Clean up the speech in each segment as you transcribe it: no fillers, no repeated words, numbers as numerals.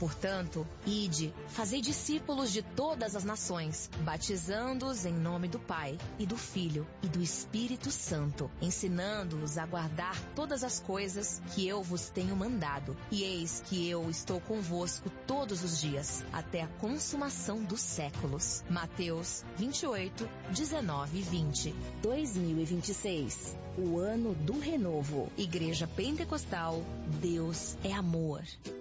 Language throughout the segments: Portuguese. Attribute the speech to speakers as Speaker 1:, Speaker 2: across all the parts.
Speaker 1: Portanto, ide, fazei discípulos de todas as nações, batizando-os em nome do Pai, e do Filho, e do Espírito Santo, ensinando-os a guardar todas as coisas que eu vos tenho mandado. E eis que eu estou convosco todos os dias, até a consumação dos séculos. Mateus 28, 19 e 20.
Speaker 2: 2026, o ano do renovo.
Speaker 1: Igreja Pentecostal, Deus é amor.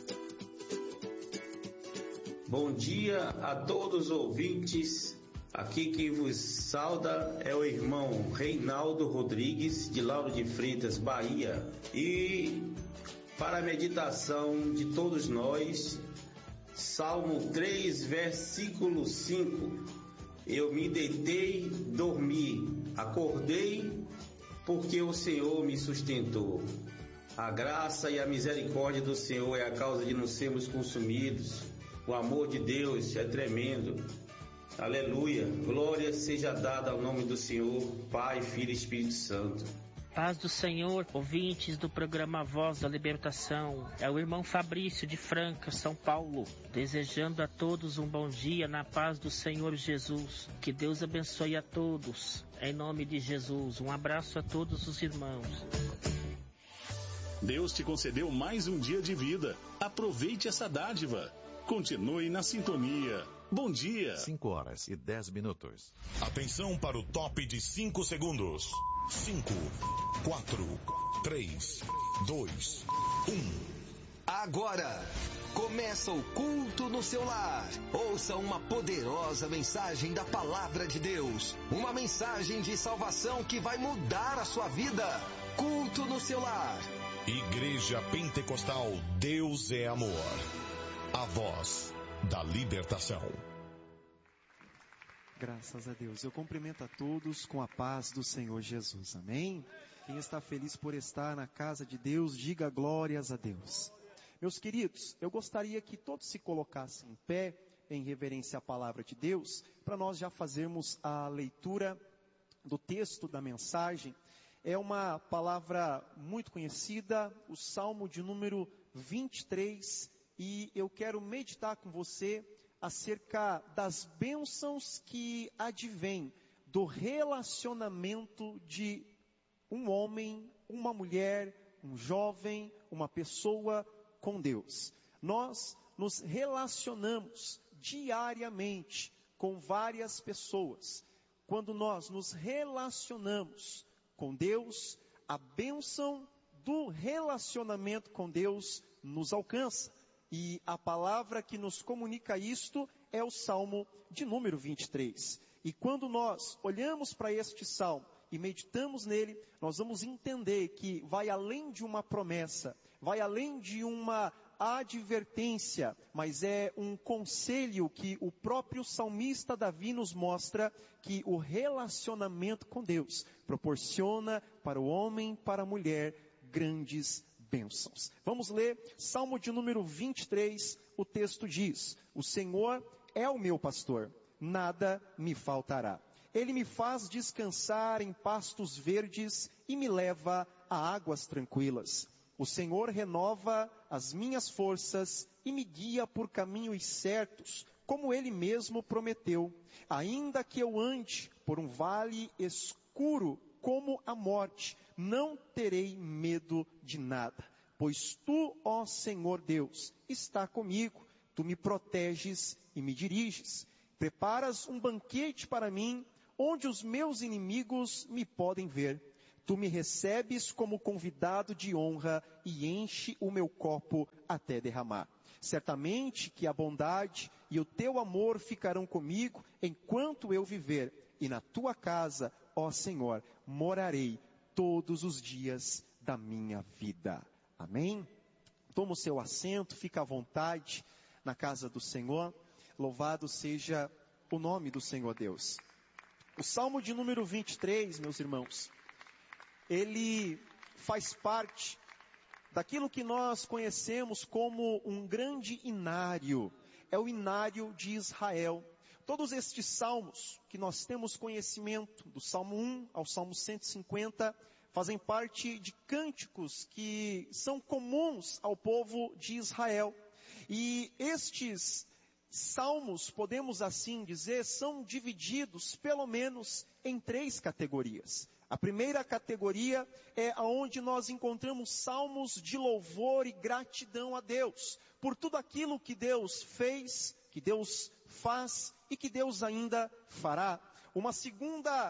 Speaker 3: Bom dia a todos os ouvintes. Aqui quem vos sauda é o irmão Reinaldo Rodrigues, de Lauro de Freitas, Bahia. E para a meditação de todos nós, Salmo 3, versículo 5. Eu me deitei, dormi, acordei, porque o Senhor me sustentou. A graça e a misericórdia do Senhor é a causa de não sermos consumidos. O amor de Deus é tremendo. Aleluia. Glória seja dada ao nome do Senhor, Pai, Filho e Espírito Santo.
Speaker 4: Paz do Senhor, ouvintes do programa Voz da Libertação. É o irmão Fabrício de Franca, São Paulo, desejando a todos um bom dia na paz do Senhor Jesus. Que Deus abençoe a todos. Em nome de Jesus, um abraço a todos os irmãos.
Speaker 5: Deus te concedeu mais um dia de vida. Aproveite essa dádiva. Continue na sintonia. Bom dia.
Speaker 6: 5h10.
Speaker 7: Atenção para o top de 5 segundos. 5, 4, 3, 2, 1.
Speaker 8: Agora, começa o culto no seu lar. Ouça uma poderosa mensagem da Palavra de Deus. Uma mensagem de salvação que vai mudar a sua vida. Culto no seu lar.
Speaker 7: Igreja Pentecostal, Deus é amor. A voz da libertação.
Speaker 9: Graças a Deus. Eu cumprimento a todos com a paz do Senhor Jesus. Amém? Quem está feliz por estar na casa de Deus, diga glórias a Deus. Meus queridos, eu gostaria que todos se colocassem em pé, em reverência à palavra de Deus, para nós já fazermos a leitura do texto da mensagem. É uma palavra muito conhecida, o Salmo de número 23, e eu quero meditar com você acerca das bênçãos que advêm do relacionamento de um homem, uma mulher, um jovem, uma pessoa com Deus. Nós nos relacionamos diariamente com várias pessoas. Quando nós nos relacionamos com Deus, a bênção do relacionamento com Deus nos alcança. E a palavra que nos comunica isto é o Salmo de número 23. E quando nós olhamos para este Salmo e meditamos nele, nós vamos entender que vai além de uma promessa, vai além de uma advertência, mas é um conselho que o próprio salmista Davi nos mostra que o relacionamento com Deus proporciona para o homem, para a mulher, grandes bênçãos. Vamos ler Salmo de número 23, o texto diz: O Senhor é o meu pastor, nada me faltará. Ele me faz descansar em pastos verdes e me leva a águas tranquilas. O Senhor renova as minhas forças e me guia por caminhos certos, como Ele mesmo prometeu. Ainda que eu ande por um vale escuro como a morte, não terei medo de nada, pois Tu, ó Senhor Deus, está comigo, Tu me proteges e me diriges. Preparas um banquete para mim, onde os meus inimigos me podem ver. Tu me recebes como convidado de honra e enche o meu copo até derramar. Certamente que a bondade e o Teu amor ficarão comigo enquanto eu viver, e na Tua casa, ó Senhor, morarei todos os dias da minha vida. Amém? Toma o seu assento, fica à vontade na casa do Senhor. Louvado seja o nome do Senhor Deus. O Salmo de número 23, meus irmãos, ele faz parte daquilo que nós conhecemos como um grande inário. É o inário de Israel. Todos estes salmos que nós temos conhecimento, do Salmo 1 ao Salmo 150, fazem parte de cânticos que são comuns ao povo de Israel. E estes salmos, podemos assim dizer, são divididos pelo menos em 3 categorias. A primeira categoria é onde nós encontramos salmos de louvor e gratidão a Deus, por tudo aquilo que Deus fez, que Deus faz e que Deus ainda fará. Uma segunda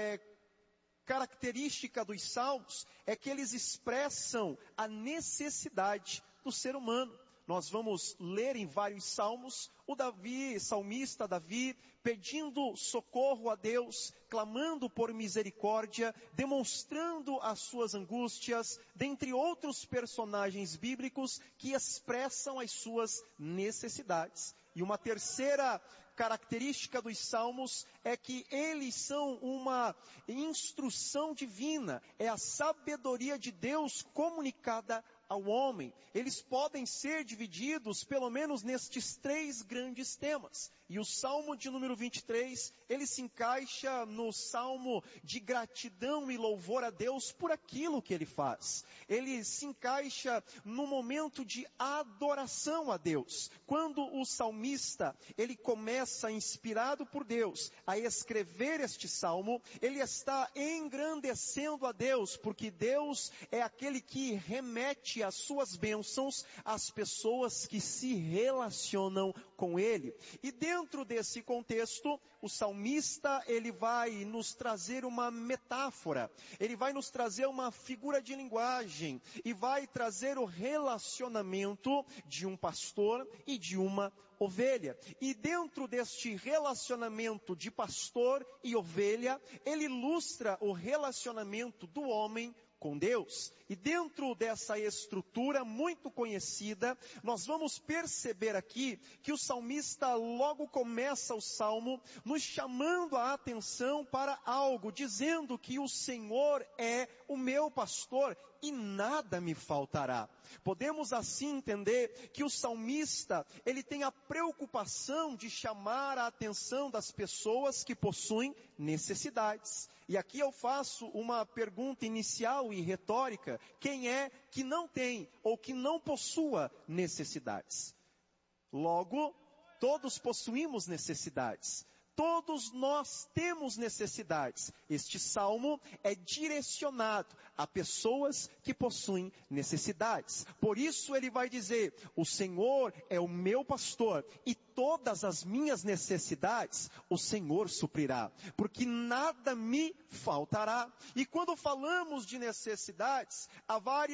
Speaker 9: característica dos salmos é que eles expressam a necessidade do ser humano. Nós vamos ler em vários salmos o salmista Davi, pedindo socorro a Deus, clamando por misericórdia, demonstrando as suas angústias, dentre outros personagens bíblicos que expressam as suas necessidades. E uma terceira característica dos salmos é que eles são uma instrução divina, é a sabedoria de Deus comunicada ao homem. Eles podem ser divididos pelo menos nestes 3 grandes temas. E o Salmo de número 23, ele se encaixa no salmo de gratidão e louvor a Deus por aquilo que ele faz. Ele se encaixa no momento de adoração a Deus. Quando o salmista, ele começa, inspirado por Deus, a escrever este salmo, ele está engrandecendo a Deus, porque Deus é aquele que remete as suas bênçãos às pessoas que se relacionam com ele. E dentro desse contexto, o salmista, ele vai nos trazer uma metáfora, ele vai nos trazer uma figura de linguagem, e vai trazer o relacionamento de um pastor e de uma ovelha. E dentro deste relacionamento de pastor e ovelha, ele ilustra o relacionamento do homem com Deus. E dentro dessa estrutura muito conhecida, nós vamos perceber aqui que o salmista logo começa o salmo nos chamando a atenção para algo, dizendo que o Senhor é o meu pastor e nada me faltará. Podemos assim entender que o salmista, ele tem a preocupação de chamar a atenção das pessoas que possuem necessidades. E aqui eu faço uma pergunta inicial e retórica: quem é que não tem ou que não possua necessidades? Logo, todos possuímos necessidades. Todos nós temos necessidades. Este salmo é direcionado a pessoas que possuem necessidades. Por isso ele vai dizer: o Senhor é o meu pastor e todas as minhas necessidades o Senhor suprirá, porque nada me faltará. E quando falamos de necessidades, há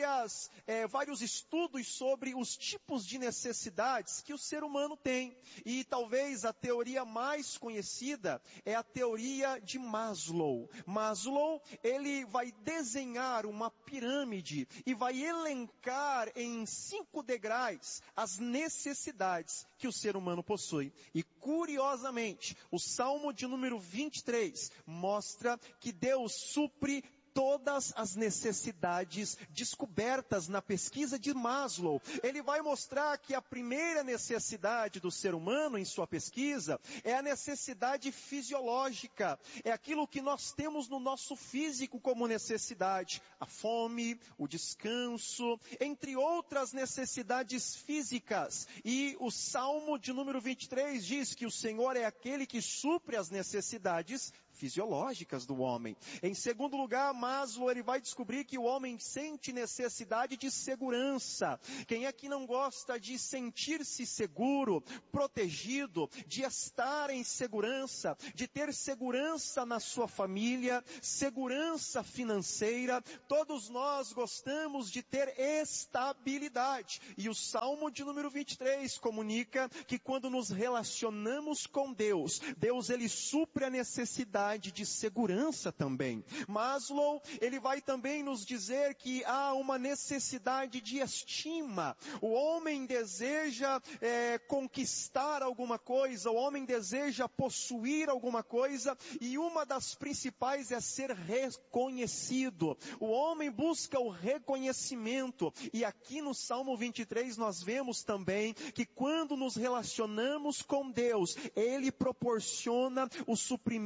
Speaker 9: vários estudos sobre os tipos de necessidades que o ser humano tem. E talvez a teoria mais conhecida é a teoria de Maslow. Maslow, ele vai desenhar uma pirâmide e vai elencar em 5 degraus as necessidades que o ser humano possui. E curiosamente, o Salmo de número 23 mostra que Deus supre todas as necessidades descobertas na pesquisa de Maslow. Ele vai mostrar que a primeira necessidade do ser humano em sua pesquisa é a necessidade fisiológica. É aquilo que nós temos no nosso físico como necessidade. A fome, o descanso, entre outras necessidades físicas. E o Salmo de número 23 diz que o Senhor é aquele que supre as necessidades fisiológicas do homem. Em segundo lugar, Maslow, ele vai descobrir que o homem sente necessidade de segurança. Quem é que não gosta de sentir-se seguro, protegido, de estar em segurança, de ter segurança na sua família, segurança financeira? Todos nós gostamos de ter estabilidade. E o Salmo de número 23 comunica que quando nos relacionamos com Deus, Deus ele supre a necessidade de segurança também. Maslow, ele vai também nos dizer que há uma necessidade de estima. O homem deseja conquistar alguma coisa, o homem deseja possuir alguma coisa, e uma das principais é ser reconhecido. O homem busca o reconhecimento, e aqui no Salmo 23 nós vemos também que quando nos relacionamos com Deus, Ele proporciona o suprimento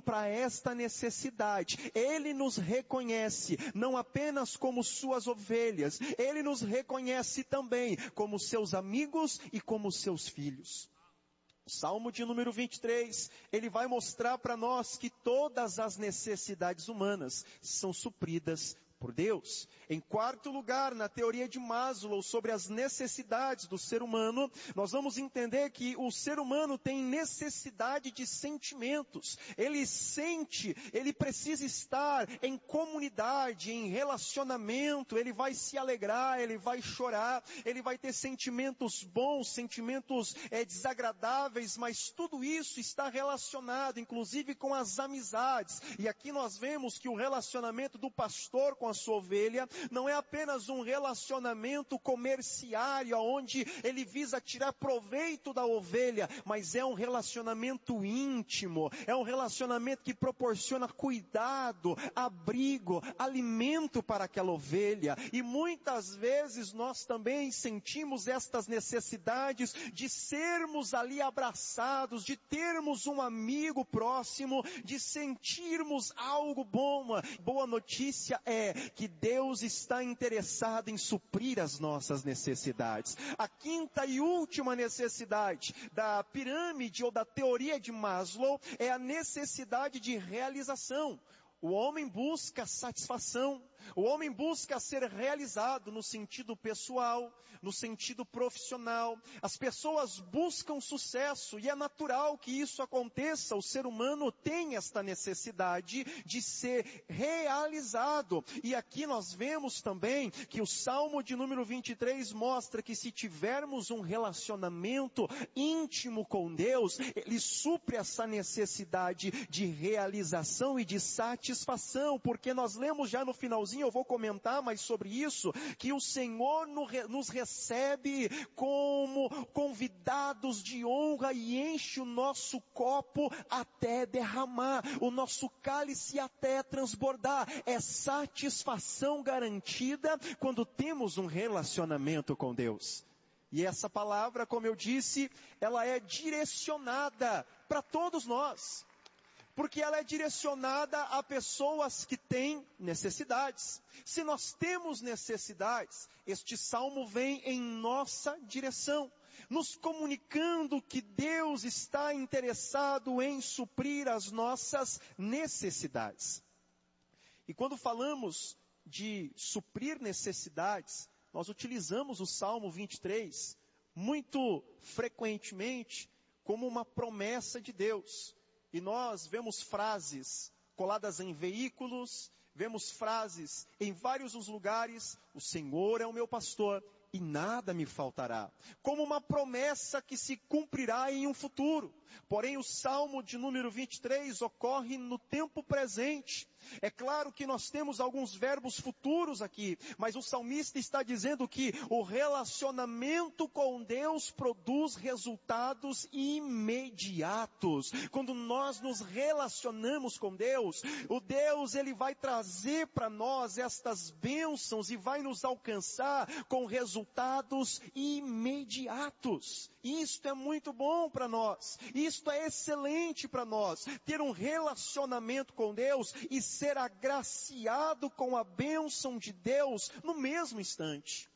Speaker 9: para esta necessidade. Ele nos reconhece, não apenas como suas ovelhas, Ele nos reconhece também como seus amigos e como seus filhos. Salmo de número 23, ele vai mostrar para nós que todas as necessidades humanas são supridas por Deus. Em quarto lugar, na teoria de Maslow sobre as necessidades do ser humano, nós vamos entender que o ser humano tem necessidade de sentimentos. Ele sente, ele precisa estar em comunidade, em relacionamento, ele vai se alegrar, ele vai chorar, ele vai ter sentimentos bons, sentimentos desagradáveis, mas tudo isso está relacionado, inclusive com as amizades. E aqui nós vemos que o relacionamento do pastor com a sua ovelha não é apenas um relacionamento comerciário, onde ele visa tirar proveito da ovelha, mas é um relacionamento íntimo, é um relacionamento que proporciona cuidado, abrigo, alimento para aquela ovelha. E muitas vezes nós também sentimos estas necessidades de sermos ali abraçados, de termos um amigo próximo, de sentirmos algo bom. Boa notícia é que Deus está interessado em suprir as nossas necessidades. A quinta e última necessidade da pirâmide ou da teoria de Maslow é a necessidade de realização. O homem busca satisfação, o homem busca ser realizado no sentido pessoal, no sentido profissional. As pessoas buscam sucesso e é natural que isso aconteça. O ser humano tem esta necessidade de ser realizado. E aqui nós vemos também que o Salmo de número 23 mostra que se tivermos um relacionamento íntimo com Deus, Ele supre essa necessidade de realização e de satisfação, porque nós lemos já no finalzinho, eu vou comentar mais sobre isso, que o Senhor nos recebe como convidados de honra e enche o nosso copo até derramar, o nosso cálice até transbordar. É satisfação garantida quando temos um relacionamento com Deus. E essa palavra, como eu disse, ela é direcionada para todos nós. Porque ela é direcionada a pessoas que têm necessidades. Se nós temos necessidades, este salmo vem em nossa direção, nos comunicando que Deus está interessado em suprir as nossas necessidades. E quando falamos de suprir necessidades, nós utilizamos o Salmo 23 muito frequentemente como uma promessa de Deus. E nós vemos frases coladas em veículos, vemos frases em vários lugares: o Senhor é o meu pastor e nada me faltará. Como uma promessa que se cumprirá em um futuro. Porém, o Salmo de número 23 ocorre no tempo presente. É claro que nós temos alguns verbos futuros aqui, mas o salmista está dizendo que o relacionamento com Deus produz resultados imediatos. Quando nós nos relacionamos com Deus, o Deus, Ele vai trazer para nós estas bênçãos e vai nos alcançar com resultados imediatos. Isto é muito bom para nós, isto é excelente para nós, ter um relacionamento com Deus e ser agraciado com a bênção de Deus no mesmo instante.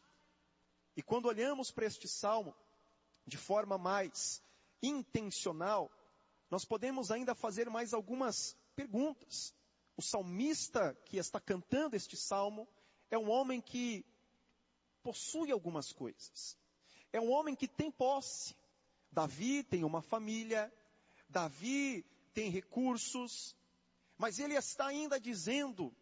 Speaker 9: E quando olhamos para este salmo de forma mais intencional, nós podemos ainda fazer mais algumas perguntas. O salmista que está cantando este salmo é um homem que possui algumas coisas. É um homem que tem posse. Davi tem uma família, Davi tem recursos, mas ele está ainda dizendo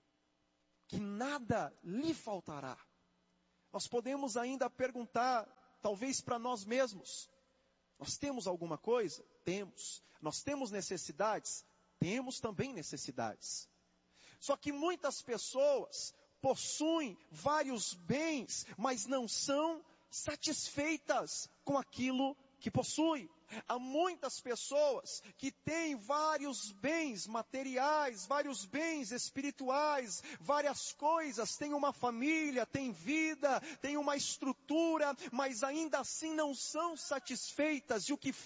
Speaker 9: que nada lhe faltará. Nós podemos ainda perguntar, talvez para nós mesmos: nós temos alguma coisa? Temos. Nós temos necessidades? Temos também necessidades. Só que muitas pessoas possuem vários bens, mas não são satisfeitas com aquilo que possui. Há muitas pessoas que têm vários bens materiais, vários bens espirituais, várias coisas, têm uma família, têm vida, têm uma estrutura, mas ainda assim não são satisfeitas, e o que